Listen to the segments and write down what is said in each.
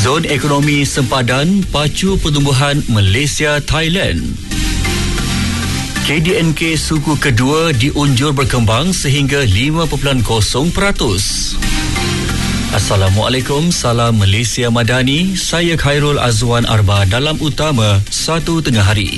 Zon ekonomi sempadan pacu pertumbuhan Malaysia Thailand. KDNK suku kedua diunjur berkembang sehingga 5.0%. Assalamualaikum, salam Malaysia Madani. Saya Khairul Azwan Arba dalam utama 1 tengah hari.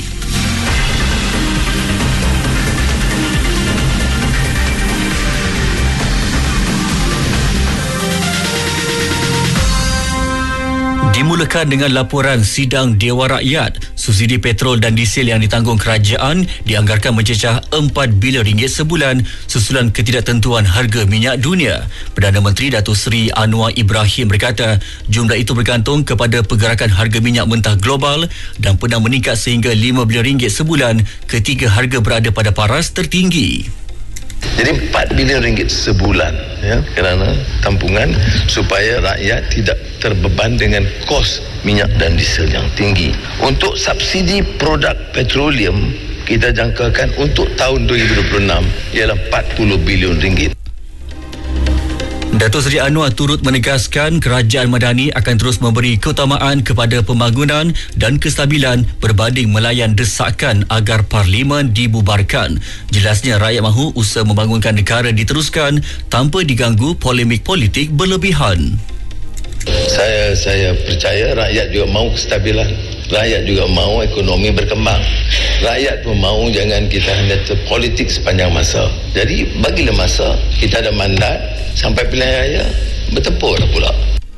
Dimulakan dengan laporan sidang Dewan Rakyat. Subsidi petrol dan diesel yang ditanggung kerajaan dianggarkan mencecah 4 bilion ringgit sebulan susulan ketidaktentuan harga minyak dunia. Perdana Menteri Datuk Seri Anwar Ibrahim berkata jumlah itu bergantung kepada pergerakan harga minyak mentah global dan pernah meningkat sehingga 5 bilion ringgit sebulan ketika harga berada pada paras tertinggi. Jadi 4 bilion ringgit sebulan kerana tampungan supaya rakyat tidak terbeban dengan kos minyak dan diesel yang tinggi. Untuk subsidi produk petroleum kita jangkakan untuk tahun 2026 ialah 40 bilion ringgit. Datuk Seri Anwar turut menegaskan kerajaan Madani akan terus memberi keutamaan kepada pembangunan dan kestabilan berbanding melayan desakan agar Parlimen dibubarkan. Jelasnya rakyat mahu usaha membangunkan negara diteruskan tanpa diganggu polemik politik berlebihan. Saya percaya rakyat juga mahu kestabilan. Rakyat juga mahu ekonomi berkembang. Rakyat pun mahu jangan kita hanya terpolitik sepanjang masa. Jadi bagilah masa, kita ada mandat sampai pilihan raya, bertempur pula.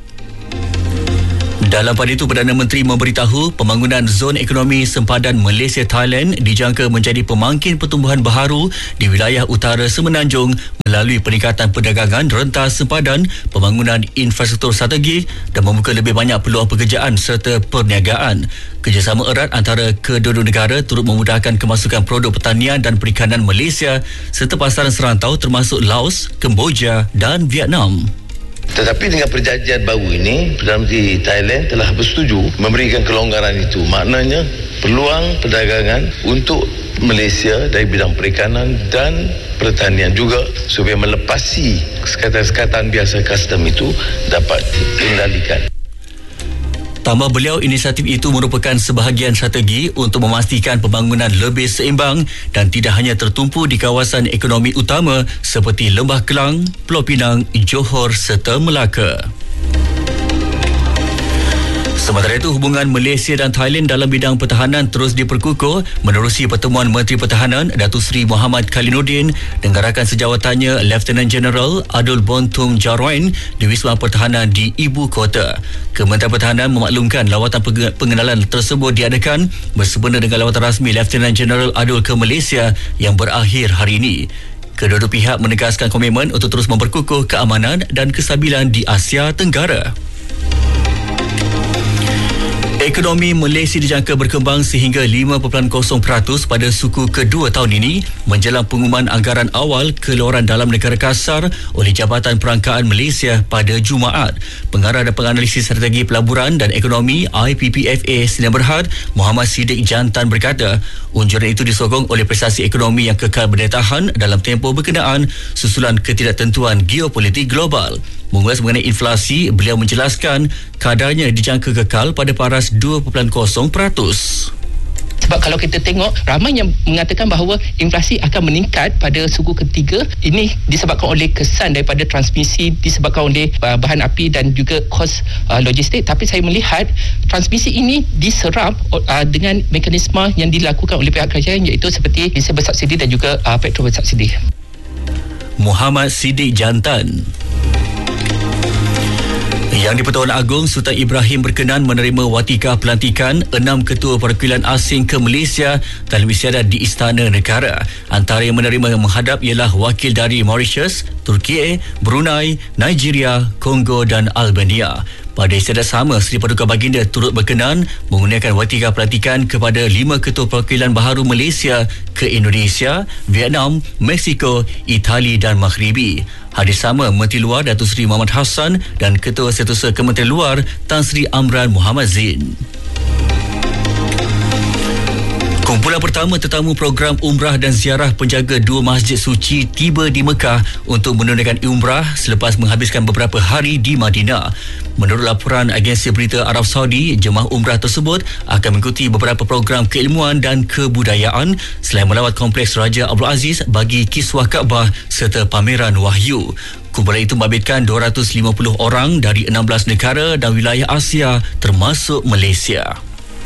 Dalam pada itu, Perdana Menteri memberitahu pembangunan zon ekonomi sempadan Malaysia Thailand dijangka menjadi pemangkin pertumbuhan baharu di wilayah utara Semenanjung melalui peningkatan perdagangan rentas sempadan, pembangunan infrastruktur strategik dan membuka lebih banyak peluang pekerjaan serta perniagaan. Kerjasama erat antara kedua-dua negara turut memudahkan kemasukan produk pertanian dan perikanan Malaysia serta pasaran serantau termasuk Laos, Kemboja dan Vietnam. Tetapi dengan perjanjian baru ini, Perdana Menteri Thailand telah bersetuju memberikan kelonggaran itu. Maknanya peluang perdagangan untuk Malaysia dari bidang perikanan dan pertanian juga supaya melepasi sekatan-sekatan biasa custom itu dapat dikendalikan. Tambah beliau, inisiatif itu merupakan sebahagian strategi untuk memastikan pembangunan lebih seimbang dan tidak hanya tertumpu di kawasan ekonomi utama seperti Lembah Kelang, Pulau Pinang, Johor serta Melaka. Sementara itu, hubungan Malaysia dan Thailand dalam bidang pertahanan terus diperkukuh menerusi pertemuan Menteri Pertahanan Datuk Seri Muhammad Khaliluddin dengan rakan sejawatannya Lieutenant General Adul Bontung Jarwain di Wisma Pertahanan di Ibu Kota. Kementerian Pertahanan memaklumkan lawatan pengenalan tersebut diadakan bersempena dengan lawatan rasmi Lieutenant General Adul ke Malaysia yang berakhir hari ini. Kedua-dua pihak menegaskan komitmen untuk terus memperkukuh keamanan dan kestabilan di Asia Tenggara. Ekonomi Malaysia dijangka berkembang sehingga 5.0% pada suku kedua tahun ini menjelang pengumuman anggaran awal keluaran dalam negara kasar oleh Jabatan Perangkaan Malaysia pada Jumaat. Pengarah dan penganalisis strategi pelaburan dan ekonomi IPPFA Sdn Bhd Muhammad Siddiq Jantan berkata unjuran itu disokong oleh prestasi ekonomi yang kekal berdaya tahan dalam tempoh berkenaan susulan ketidaktentuan geopolitik global. Mengulas mengenai inflasi, beliau menjelaskan kadarnya dijangka kekal pada paras 2.0%. Sebab kalau kita tengok, ramai yang mengatakan bahawa inflasi akan meningkat pada suku ketiga. Ini disebabkan oleh kesan daripada transmisi, disebabkan oleh bahan api dan juga kos logistik. Tapi saya melihat transmisi ini diserap dengan mekanisme yang dilakukan oleh pihak kerajaan, iaitu seperti diesel bersubsidi dan juga petrol bersubsidi. Muhammad Siddiq Jantan. Yang di-Pertuan Agong Sultan Ibrahim berkenan menerima watikah pelantikan 6 ketua perwakilan asing ke Malaysia dalam istiadat di Istana Negara. Antara yang menerima menghadap ialah wakil dari Mauritius, Turki, Brunei, Nigeria, Kongo dan Albania. Pada istiadat sama, Seri Paduka Baginda turut berkenan menggunakan watikah pelantikan kepada 5 ketua perwakilan baharu Malaysia ke Indonesia, Vietnam, Mexico, Itali dan Maghribi. Hadis sama Menteri Luar Datuk Seri Muhammad Hassan dan Ketua Setiausaha Kementerian Luar Tan Sri Amran Muhammad Zain. Kumpulan pertama tetamu program umrah dan ziarah penjaga dua masjid suci tiba di Mekah untuk menunaikan umrah selepas menghabiskan beberapa hari di Madinah. Menurut laporan agensi berita Arab Saudi, jemaah umrah tersebut akan mengikuti beberapa program keilmuan dan kebudayaan selain melawat kompleks Raja Abdul Aziz bagi kiswah Kaabah serta pameran wahyu. Kumpulan itu membabitkan 250 orang dari 16 negara dan wilayah Asia termasuk Malaysia.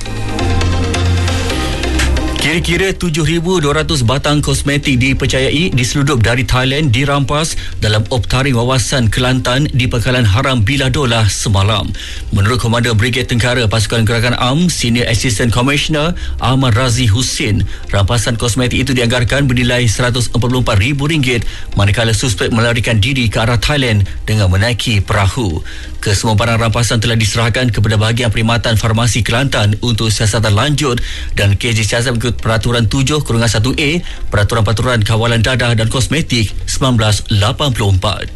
Kira-kira 7,200 batang kosmetik dipercayai diseludup dari Thailand dirampas dalam optaring wawasan Kelantan di Pangkalan Haram Biladolah semalam. Menurut Komander Brigade Tentera Pasukan Gerakan Am, Senior Assistant Commissioner Ahmad Razi Husin, rampasan kosmetik itu dianggarkan bernilai RM144,000 manakala suspek melarikan diri ke arah Thailand dengan menaiki perahu. Kesemua barang rampasan telah diserahkan kepada bahagian perkhidmatan farmasi Kelantan untuk siasatan lanjut dan kes disiasat mengikut Peraturan 7/1A Peraturan Kawalan Dadah dan Kosmetik 1984.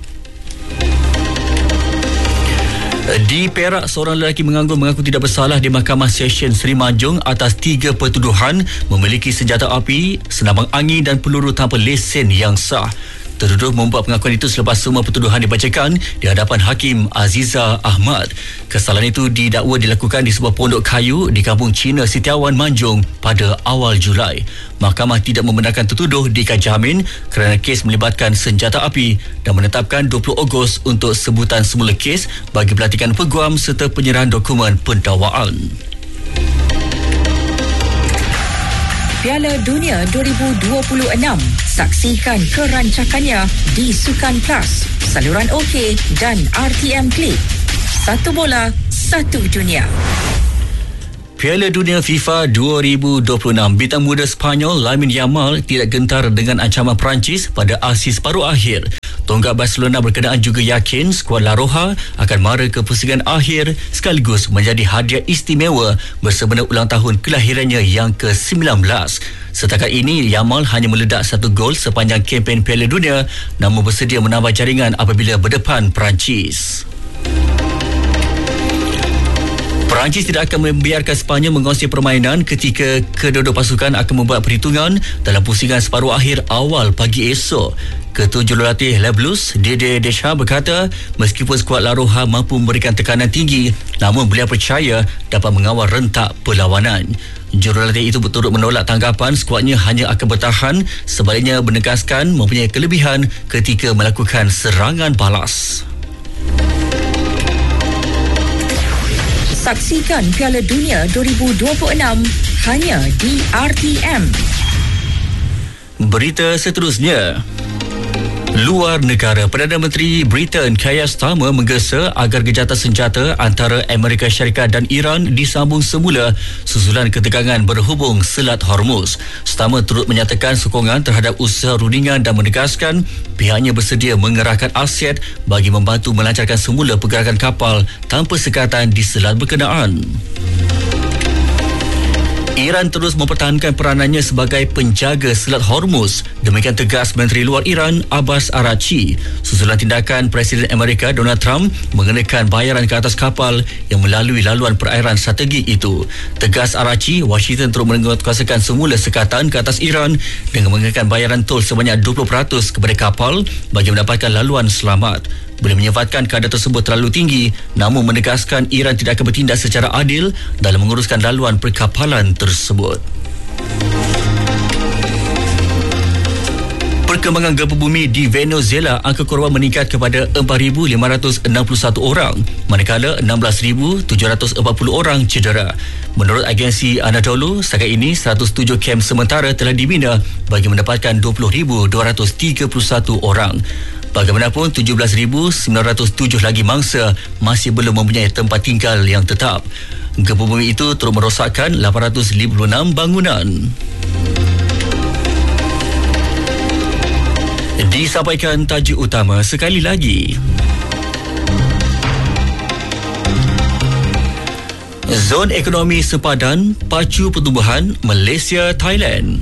Di Perak, seorang lelaki mengaku tidak bersalah di Mahkamah Session Seri Manjung atas 3 pertuduhan memiliki senjata api, senabang angin dan peluru tanpa lesen yang sah. Tertuduh membuat pengakuan itu selepas semua pertuduhan dibacakan di hadapan Hakim Aziza Ahmad. Kesalahan itu didakwa dilakukan di sebuah pondok kayu di kampung Cina Setiawan Manjung pada awal Julai. Mahkamah tidak membenarkan tertuduh diikat jamin kerana kes melibatkan senjata api dan menetapkan 20 Ogos untuk sebutan semula kes bagi pelantikan peguam serta penyerahan dokumen pendakwaan. Piala Dunia 2026. Saksikan kerancakannya di Sukan Plus, saluran OK dan RTM Click. Satu bola, satu dunia. Piala Dunia FIFA 2026, bintang muda Spanyol Lamine Yamal tidak gentar dengan ancaman Perancis pada aksi separuh akhir. Tonggak Barcelona berkenaan juga yakin skuad La Roja akan mara ke pusingan akhir sekaligus menjadi hadiah istimewa bersempena ulang tahun kelahirannya yang ke-19. Setakat ini, Yamal hanya meledak 1 gol sepanjang kempen Piala Dunia namun bersedia menambah jaringan apabila berdepan Perancis. Perancis tidak akan membiarkan Sepanyol menguasai permainan ketika kedua-dua pasukan akan membuat perhitungan dalam pusingan separuh akhir awal pagi esok. Ketua Jurulatih Les Bleus, Didier Deschamps berkata, meskipun skuad La Roja mampu memberikan tekanan tinggi, namun beliau percaya dapat mengawal rentak perlawanan. Jurulatih itu berturut menolak tanggapan skuadnya hanya akan bertahan, sebaliknya menegaskan mempunyai kelebihan ketika melakukan serangan balas. Saksikan Piala Dunia 2026 hanya di RTM. Berita seterusnya. Luar negara, Perdana Menteri Britain Keir Starmer menggesa agar gejatan senjata antara Amerika Syarikat dan Iran disambung semula susulan ketegangan berhubung Selat Hormuz. Starmer turut menyatakan sokongan terhadap usaha rundingan dan menegaskan pihaknya bersedia mengerahkan aset bagi membantu melancarkan semula pergerakan kapal tanpa sekatan di selat berkenaan. Iran terus mempertahankan peranannya sebagai penjaga Selat Hormuz. Demikian tegas Menteri Luar Iran Abbas Araghchi susulan tindakan Presiden Amerika Donald Trump mengenakan bayaran ke atas kapal yang melalui laluan perairan strategi itu. Tegas Araghchi, Washington terus menguatkuasakan semula sekatan ke atas Iran dengan mengenakan bayaran tol sebanyak 20% kepada kapal bagi mendapatkan laluan selamat. Boleh menyifatkan kadar tersebut terlalu tinggi namun menegaskan Iran tidak akan bertindak secara adil dalam menguruskan laluan perkapalan tersebut. Perkembangan gempa bumi di Venezuela, angka korban meningkat kepada 4,561 orang manakala 16,740 orang cedera. Menurut agensi Anadolu, setakat ini 107 kem sementara telah dibina bagi mendapatkan 20,231 orang. Bagaimanapun, 17,907 lagi mangsa masih belum mempunyai tempat tinggal yang tetap. Gempa bumi itu turut merosakkan 856 bangunan. Disampaikan tajuk utama sekali lagi. Zon ekonomi sepadan pacu pertumbuhan Malaysia-Thailand.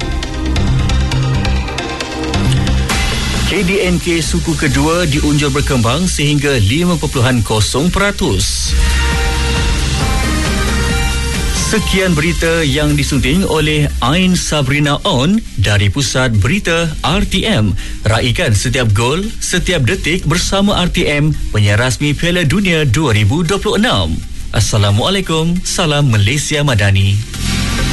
KDNK suku kedua diunjur berkembang sehingga 5.0%. Sekian berita yang disunting oleh Ain Sabrina On dari Pusat Berita RTM. Raikan setiap gol, setiap detik bersama RTM, penyiar rasmi Piala Dunia 2026. Assalamualaikum, salam Malaysia Madani.